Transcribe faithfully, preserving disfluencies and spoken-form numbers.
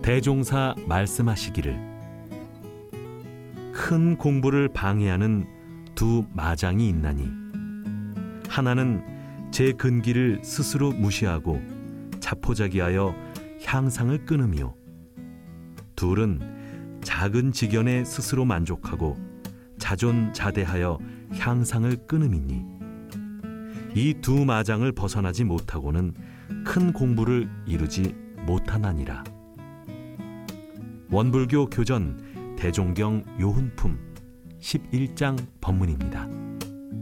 대종사 말씀하시기를 큰 공부를 방해하는 두 마장이 있나니 하나는 제 근기를 스스로 무시하고 자포자기하여 향상을 끊으며 둘은 작은 지견에 스스로 만족하고 자존자대하여 향상을 끊음이니 이 두 마장을 벗어나지 못하고는 큰 공부를 이루지 못하나니라. 원불교 교전 대종경 요훈품 십일 장 법문입니다.